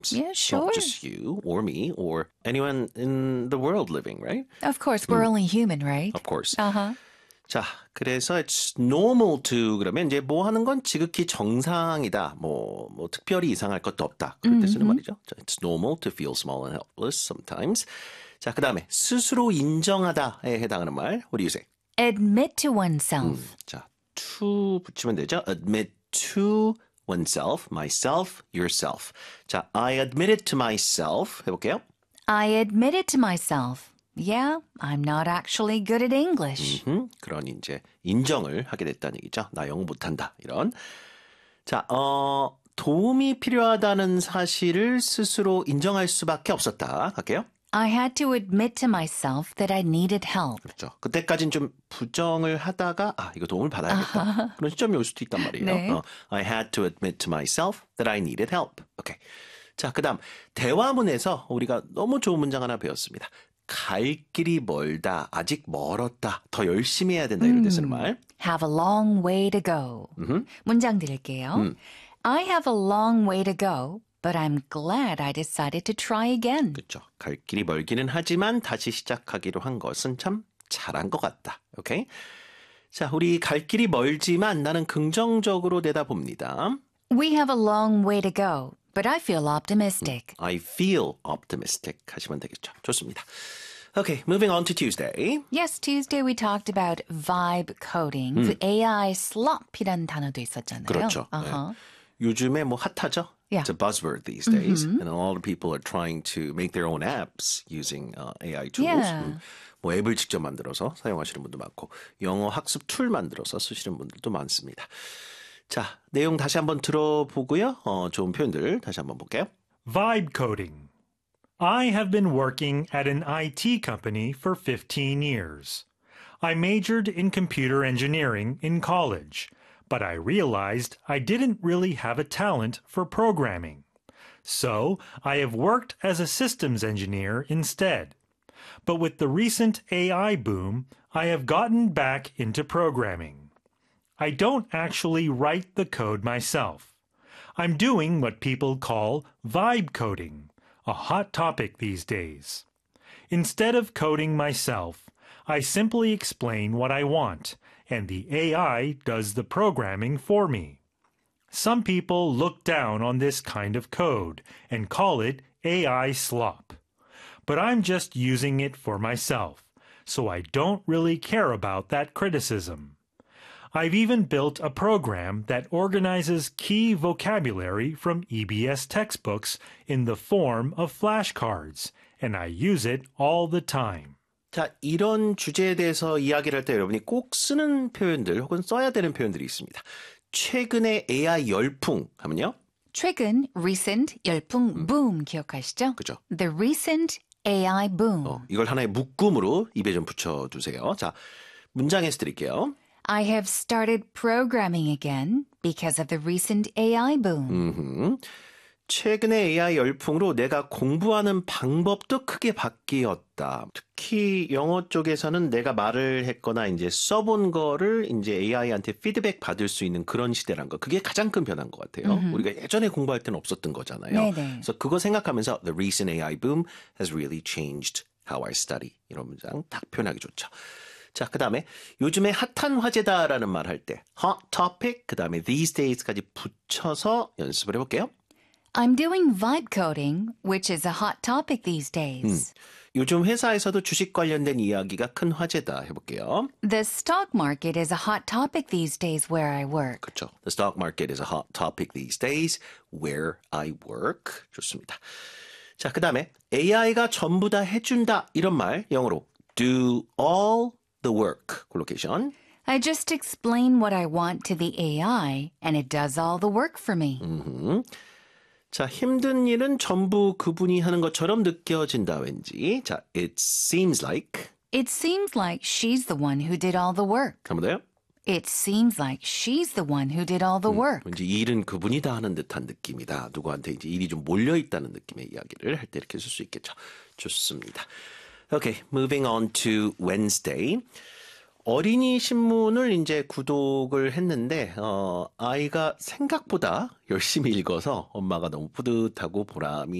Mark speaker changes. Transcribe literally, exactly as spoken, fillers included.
Speaker 1: Yeah, sure.
Speaker 2: Not just you or me or anyone in the world living, right?
Speaker 1: Of course, we're only human, right?
Speaker 2: Of course.
Speaker 1: Uh-huh.
Speaker 2: 자, 그래서 it's normal to 그러면 이제 뭐 하는 건 지극히 정상이다. 뭐, 뭐 특별히 이상할 것도 없다. 그럴 때 쓰는 말이죠. 자, it's normal to feel small and helpless sometimes. 자, 그다음에 스스로 인정하다에 해당하는 말. What do you say?
Speaker 1: Admit to oneself.
Speaker 2: 음, 자, to 붙이면 되죠. Admit to oneself, myself, yourself. 자, I admit it to myself. 해볼게요.
Speaker 1: I admit it to myself. Yeah, I'm not actually good at English.
Speaker 2: 음, 그런 이제 인정을 하게 됐다는 얘기죠. 나 영어 못한다. 이런. 자, 어, 도움이 필요하다는 사실을 스스로 인정할 수밖에 없었다. 갈게요.
Speaker 1: I had to admit to myself that I needed help.
Speaker 2: 그렇죠. 그때까진 좀 부정을 하다가 아 이거 도움을 받아야겠다. 그런 시점이 올 수도 있단 말이에요.
Speaker 1: 네.
Speaker 2: 어, I had to admit to myself that I needed help. 오케이. 자, 그다음 대화문에서 우리가 너무 좋은 문장 하나 배웠습니다. 갈 길이 멀다, 아직 멀었다, 더 열심히 해야 된다 이럴 때 쓰는 말.
Speaker 1: Have a long way to go.
Speaker 2: 음흠.
Speaker 1: 문장 드릴게요.
Speaker 2: 음.
Speaker 1: I have a long way to go, but I'm glad I decided to try again.
Speaker 2: 그렇죠. 갈 길이 멀기는 하지만 다시 시작하기로 한 것은 참 잘한 것 같다. 오케이. 자, 우리 갈 길이 멀지만 나는 긍정적으로 내다봅니다.
Speaker 1: We have a long way to go, but I feel optimistic.
Speaker 2: I feel optimistic 하시면 되겠죠. 좋습니다. Okay, moving on to Tuesday.
Speaker 1: Yes, Tuesday we talked about vibe coding. 그 에이아이 slop이라는 단어도 있었잖아요.
Speaker 2: 그렇죠.
Speaker 1: Uh-huh.
Speaker 2: 네. 요즘에 뭐 핫하죠?
Speaker 1: Yeah.
Speaker 2: It's a buzzword these days. And a lot of people are trying to make their own apps using uh, 에이아이 tools.
Speaker 1: Yeah.
Speaker 2: 음, 뭐 앱을 직접 만들어서 사용하시는 분도 많고 영어 학습 툴 만들어서 쓰시는 분들도 많습니다. 자, 내용 다시 한번 들어보고요. 어, 좋은 표현들 다시 한번 볼게요.
Speaker 3: Vibe coding. I have been working at an I T company for fifteen years. I majored in computer engineering in college, but I realized I didn't really have a talent for programming. So I have worked as a systems engineer instead. But with the recent A I boom, I have gotten back into programming. I don't actually write the code myself. I'm doing what people call vibe coding, a hot topic these days. Instead of coding myself, I simply explain what I want, and the A I does the programming for me. Some people look down on this kind of code and call it A I slop. But I'm just using it for myself, so I don't really care about that criticism. I've even built a program that organizes key vocabulary from E B S textbooks in the form of flashcards, and I use it all the time.
Speaker 2: 자, 이런 주제에 대해서 이야기를 할 때 여러분이 꼭 쓰는 표현들 혹은 써야 되는 표현들이 있습니다. 최근에 에이아이 열풍 하면요.
Speaker 1: 최근, recent, 열풍, boom 기억하시죠?
Speaker 2: 그죠.
Speaker 1: The recent 에이아이 boom.
Speaker 2: 어, 이걸 하나의 묶음으로 입에 좀 붙여두세요. 자, 문장에서 드릴게요.
Speaker 1: I have started programming again because of the recent 에이아이 boom.
Speaker 2: 음흠. 최근에 에이아이 열풍으로 내가 공부하는 방법도 크게 바뀌었다. 특히 영어 쪽에서는 내가 말을 했거나 이제 써본 거를 이제 에이아이한테 피드백 받을 수 있는 그런 시대란 거. 그게 가장 큰 변화인 것 같아요. 음흠. 우리가 예전에 공부할 때는 없었던 거잖아요.
Speaker 1: 네네.
Speaker 2: 그래서 그거 생각하면서 the recent 에이아이 boom has really changed how I study. 이런 문장 딱 표현하기 좋죠. 자, 그 다음에 요즘에 핫한 화제다라는 말 할 때 hot topic, 그 다음에 these days까지 붙여서 연습을 해볼게요.
Speaker 1: I'm doing vibe coding, which is a hot topic these days.
Speaker 2: 음, 요즘 회사에서도 주식 관련된 이야기가 큰 화제다 해볼게요.
Speaker 1: The stock market is a hot topic these days where I work.
Speaker 2: 그렇죠. The stock market is a hot topic these days where I work. 좋습니다. 자, 그 다음에 에이아이가 전부 다 해준다 이런 말 영어로 do all the work. 콜로케이션.
Speaker 1: I just explain what I want to the 에이아이 and it does all the work for me.
Speaker 2: 음흠. 자, 힘든 일은 전부 그분이 하는 것처럼 느껴진다 왠지. 자, it seems like.
Speaker 1: It seems like she's the one who did all the work.
Speaker 2: 한 번 더요.
Speaker 1: It seems like she's the one who did all the work.
Speaker 2: 왠지 일은 그분이 다 하는 듯한 느낌이다. 누구한테 이제 일이 좀 몰려있다는 느낌의 이야기를 할 때 이렇게 쓸 수 있겠죠. 좋습니다. Okay, moving on to Wednesday. 어린이 신문을 이제 구독을 했는데, 어, 아이가 생각보다 열심히 읽어서 엄마가 너무 뿌듯하고 보람이